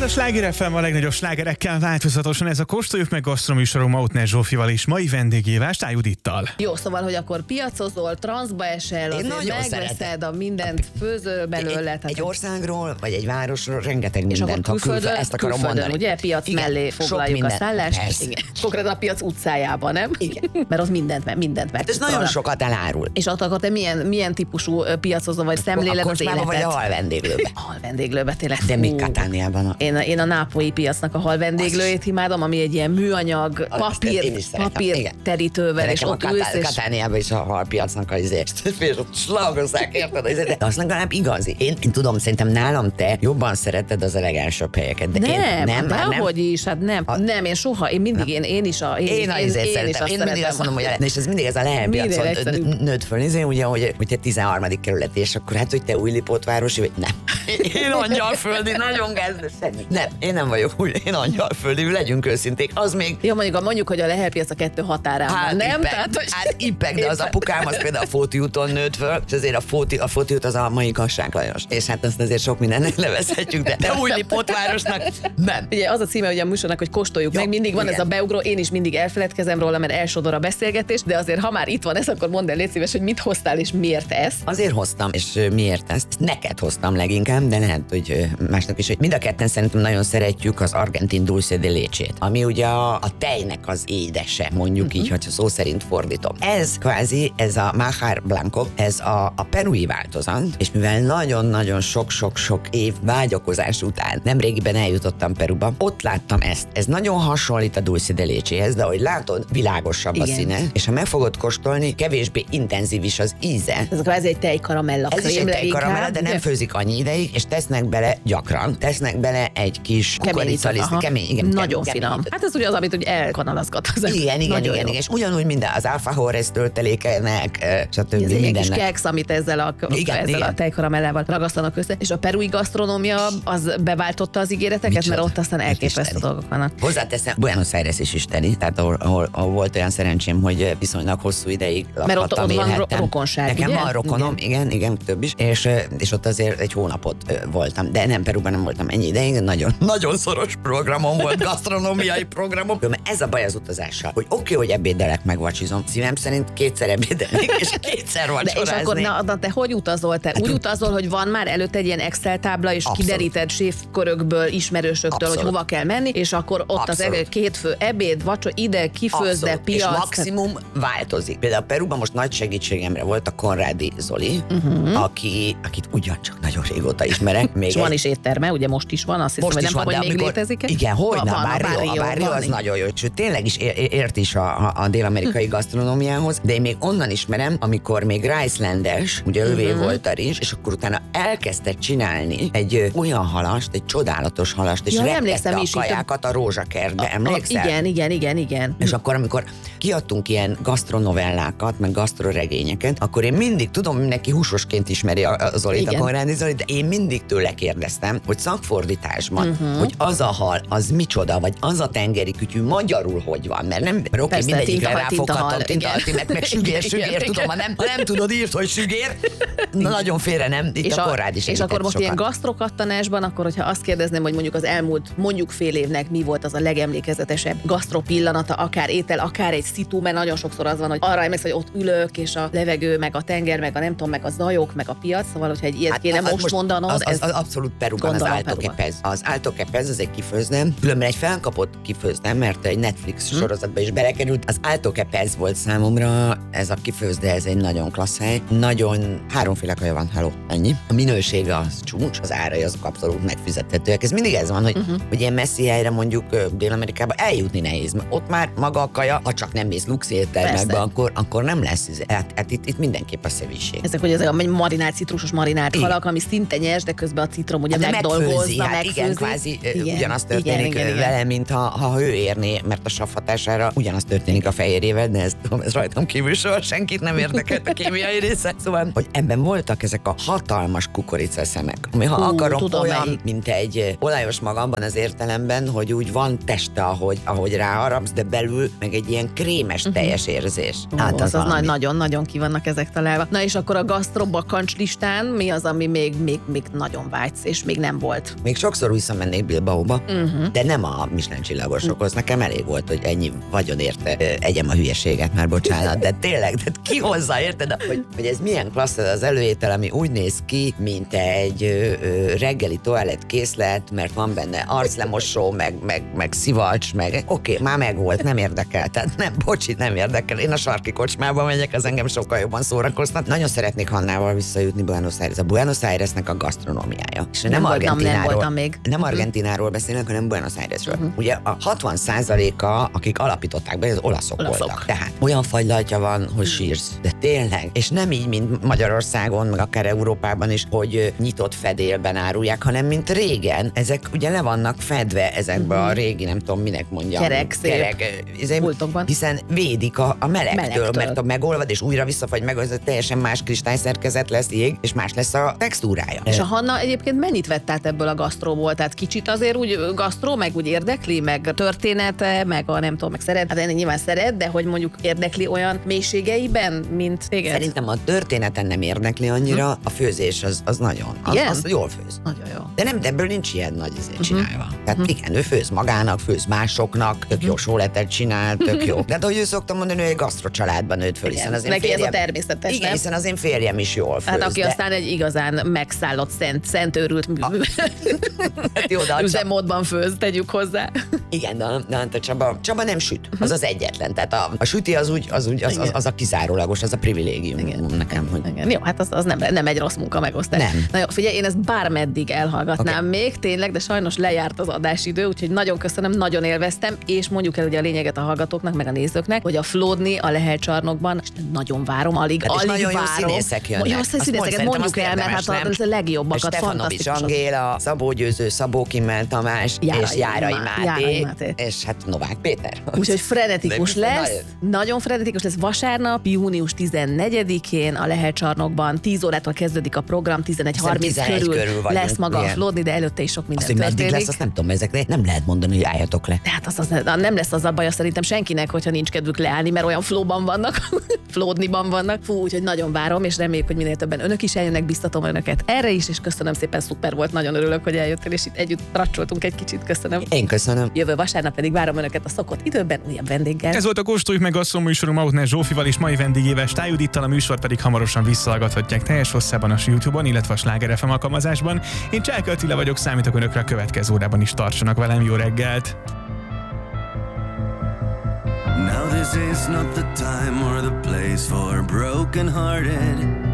a Sláger FM, a legnagyobb slágerekkel változatosan. Ez a Kóstoljuk meg gasztroműsorom Mautner Zsófival és mai vendégével Stály Judittal. Jó, szóval, hogy akkor piacozol, transzba esel, azért megveszed a mindent, főzöl belőle. Egy országról, vagy egy városról rengeteg mindent, és akkor ezt akarom mondani. Ugye, piac igen, mellé foglaljuk a szállást. Igen. Konkrétan a piac utcájában, nem? Igen. Mert az mindent meg. Ez nagyon sokat elárul. És akkor te milyen típusú piacozol, vagy szemléled az életet? Vagy a halvendéglőbe. Halvendéglőbe, tényleg. De még Katániában. Én a nápolyi piacnak a halvendéglőjét imádom, ami egy ilyen műanyag, papír terítővel, és ott ülsz. Katániában is a halpiacnak és ott slagozzák, érted? De az legalább igazi. Én tudom, szerintem nálam te jobban szereted az elegánsabb helyeket. De dehogy is, hát nem, én soha, én mindig, én is szeretem. Én mindig azt mondom, hogy és ez mindig ez a lehelpiacon nőtt föl, ugye, hogy te 13. kerület, és akkor hát, hogy te Újlipótvárosi, vagy nem. Én Angyalföldi, nagyon gázdos. Nem, én nem vagyok úgy, én Angyalföldi, legyünk őszinték. Az még... Jó, mondjuk, hogy a lehelpiac a 2 határában, hát, nem? Ippek, de az apukám az például a Fóti úton nőtt föl, és azért a Fóti út az a mai Kassák Lajos. És hát azt azért sok mindennek nevezhetjük, de Újlipótvárosnak nem. Ugye az a címe ugye a műsornak, hogy kóstoljuk meg, mindig van ez a beugró, én is mindig elfeledkezem róla, mert elsodor a beszélgetés, de azért ha már itt van ez, akkor mondd el, légy szíves, hogy mit hoztál és miért ezt. Azért hoztam, és miért ezt? Neked hoztam leginkább, de lehet, hogy másnak is, hogy mind a ketten szerintem nagyon szeretjük az argentin dulce de leche-t, ami ugye a tejnek az édese, mondjuk így, hogyha szó szerint fordítom. Ez kvázi, ez a Majar Blanco, ez a perui változat, és mivel nagyon-nagyon sok év vágyakozás után nemrégiben eljutottam Peruba, ott láttam ezt. Ez nagyon hasonlít a dulce de leche-hez, de ahogy látod, világosabb a színe, és ha meg fogod kóstolni, kevésbé intenzív is az íze. Ez kvázi egy tejkaramella. Ez is egy tejkaramella, de nem főzik annyi ideig, és tesznek bele gyakran. Tesznek bele egy kis kukoricaliszt, kemény, igen. Nagyon finom. Hát ez ugye az, amit ugye elkanalazgat az Igen, és ugyanúgy minden az alfajores töltelékenek, stb. Ez egy kis keks, amit ezzel a tejkaramellával ragasztanak össze. És a perui gasztronómia az beváltotta az ígéreteket, mert ott aztán elképesztő dolgok vannak. Hozzáteszem, Buenos Aires is isteni, tehát ahol volt olyan szerencsém, hogy viszonylag hosszú ideig lakhattam, mert ott van rokonság, nekem ugye? van rokonom, igen, több is, és ott azért egy hónapot voltam, de nem, Peruban nem voltam ennyi ideig, nagyon szoros programom volt, gasztronómiai programom. Ez a baj az utazással, hogy oké, hogy ebédelek, megvacsizom, szívem szerint 2-szer ebédelnék, és 2-szer vacsoráznék. És akkor, te hogy utazol? Te úgy utazol, hogy van már előtt egy ilyen Excel tábla, és kideríted séfkörökből, ismerősöktől, hogy hova kell menni, és akkor ott az 2 fő ebéd, vacsora, ide kifőzde, piac. És maximum változik. Például Peruban most nagy segítségemre volt a Konrádi Zoli, akit ugyancsak nagyon régóta ismerek. És van is étterme, ugye most is van, azt hiszem, hogy nem tudom, hogy még létezik. Igen, hogy a Barrio az nagyon jó. Sőt, tényleg is ért is a dél-amerikai gasztronómiához, de én még onnan ismerem, amikor még Ricelandes, ugye ővé volt a rizs, és akkor utána elkezdte csinálni egy olyan halast, egy csodálatos halast, és reptette a kajákat a rózsakertbe, emlékszel? Igen. És akkor, amikor kiadtunk ilyen gasztronovellákat, meg gasztroregényeket, akkor én mindig, tudom, mindenki húsosként ismeri a Zolit, a Konrádi Zolit, de én mindig tőle kérdeztem, hogy szakfordításban, hogy az a hal, az micsoda, vagy az a tengeri kütyű magyarul hogy van, mert nem, oké, mindegyikre ráfoghatom, meg sügér, tudom, ha nem tudod, írd, hogy sügér, nagyon félre nem, itt a Konrád is. És akkor most ilyen gasztrokattanásban, akkor hogyha azt kérdezném, hogy mondjuk az elmúlt fél évnek mi volt az a legemlékezetesebb gasztropillanata, akár étel, akár egy szitu, mert nagyon sokszor az van, hogy arra emlékszem, hogy ott ülök, és a levegő, meg a tenger, meg a nem tudom, meg a zajok, meg a piac, szóval, hogyha egy ilyet kéne most mondanod. Az abszolút Peruban az Alto Kepez. Az Alto Kepez az egy kifőzdem, különben egy felkapott kifőzdem, mert egy Netflix sorozatba is belekerült. Az Alto Kepez volt számomra, ez a kifőzde, ez egy nagyon klassz hely. Nagyon háromféle kaja van, ennyi. A minősége az csúcs, az árai azok abszolút megfizethetőek. Ez mindig ez van, hogy ilyen messzi helyre mondjuk Dél-Amerikába eljutni nehéz. Ott már maga a kaja, ha csak nem mész lux éttermekbe, akkor nem lesz. Hát itt mindenképp a szevisség. Ezek a marinált, citrusos marinált halak, ami szinte nyers, de közben a citrom ugye megdolgozza, megfőzi. Igen, kvázi ugyanaz történik vele, mint ha ő érné, mert a sav hatására ugyanaz történik a fehérjével, de ez rajtam kívül soha senkit nem érdekelt a kémiai része. Szóval, hogy ebben voltak ezek a hatalmas kukoricaszemek, ami ha akarom olyan, mint egy olajos magamban az értelemben, hogy úgy van teste, ahogy ráharapsz, de belül meg egy ilyen krémes teljes érzés. Hát az nagyon-nagyon ki vannak ezek találva. Na és akkor a gasztrobakancs listán mi az, ami még nagyon vágysz, és még nem volt? Még sokszor akkor visszamennék Bilbaóba, de nem a Michelin csillagosokhoz. Nekem elég volt, hogy ennyi vagyon érte, egyem a hülyeséget, már bocsánat, de tényleg, de ki hozzá, érted, hogy ez milyen klassz az előétel, ami úgy néz ki, mint egy reggeli toalettkészlet, mert van benne arclemosó, meg szivacs, meg oké, már megvolt, nem érdekel, tehát nem, bocsit, nem érdekel. Én a sarki kocsmába megyek, az engem sokkal jobban szórakoztat. Nagyon szeretnék Hannával visszajutni Buenos Aires. A Buenos Airesnek a gasztronómiája. És nem voltam még. Nem Argentináról beszélnek, hanem Buenos Airesről. Ugye a 60%-a, akik alapították be, az olaszok voltak. Tehát olyan fagylaltja van, hogy sírsz. De tényleg. És nem így, mint Magyarországon, meg akár Európában is, hogy nyitott fedélben árulják, hanem mint régen. Ezek ugye le vannak fedve ezekbe a régi, nem tudom, minek mondjam. Kerek pultokban. Hiszen védik a melegtől, mert a megolvad és újra visszafagy meg, az teljesen más kristályszerkezet lesz, jég, és más lesz a textúrája. És a Hanna egyébként mennyit vett át ebből a gasztróból? Tehát kicsit azért úgy gasztró, meg úgy érdekli, meg története, meg a nem tudom, meg szeret. Hát én nyilván szeret, de hogy mondjuk érdekli olyan mélységeiben, mint téged? Szerintem a történeten nem érdekli annyira, a főzés az nagyon. Az jól főz. Nagyon jó. De nem, de ebből nincs ilyen nagy csinálva. Tehát igen, ő főz magának, főz másoknak, tök jó sóletet csinál, tök jó. De ahogy ő szoktam mondani, ő egy gasztrocsaládban nőtt föl, hiszen az én neki férjem, ez a természetes, igen, nem? hiszen az én férjem is jól főz. Hát aki aztán egy igazán megszállott, szent őrült hát jó, de üzemmódban főz, tegyük hozzá. Igen, de Csaba nem süt. Az az egyetlen. Tehát a süti az a kizárólagos, az a privilégium nekem. Hogy... Igen. Jó, hát az nem egy rossz munka megosztás. Nem. Na jó, figyelj, én ezt bármeddig elhallgatnám még, tényleg, de sajnos lejárt az adásidő, úgyhogy nagyon köszönöm, nagyon élveztem, és mondjuk el ugye a lényeget a hallgatóknak, meg a nézőknek, hogy a Flódni a Lehel csarnokban, és nagyon várom, alig nagyon várom. Jó színészek jönnek. Jó színészeket mondjuk el, mert hát a legjobbakat, Stefanovics Angéla, Szabó Győző, Szabó Kimmel Tamás, és Járai Máté, és hát Novák Péter. Úgyhogy frenetikus lesz, nagyon frenetikus lesz vasárnap, június 14-én a Lehel csarnokban, 10 órától kezdődik a program, 11:30 körül lesz maga a Flódni, de előtte is sok minden történik. Meddig lesz, azt nem tudom, ezekre nem lehet mondani, hogy álljatok le. Tehát nem lesz az a baj szerintem senkinek, hogyha nincs kedvük leállni, mert olyan flóban vannak, Flódniban vannak. Fú, úgyhogy nagyon várom, és reméljük, hogy minél többen önök is eljönnek, biztatom önöket erre is, és köszönöm szépen, szuper volt, nagyon örülök, hogy eljöttél, és itt együtt tracsoltunk egy kicsit, köszönöm. Én köszönöm. Jövő vasárnap pedig várom önöket a szokott időben, újabb vendéggel. Ez volt a Kóstoljuk meg Gasztro műsorunk Mautner Zsófival és mai vendégével Stájudittal, a műsor pedig hamarosan visszahallgathatják teljes hosszában a YouTube-on, illetve a Sláger FM alkalmazásban. Én Cselke Attila vagyok, számítok önökre a következő órában is, tartsanak velem, jó reggelt! Now this is not the time or the place for broken-hearted